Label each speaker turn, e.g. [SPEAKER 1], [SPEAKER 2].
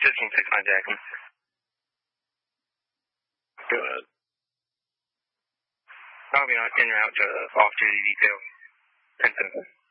[SPEAKER 1] 1569 Jackson.
[SPEAKER 2] Go ahead.
[SPEAKER 1] I'll be en route to off-duty detail. 10-7.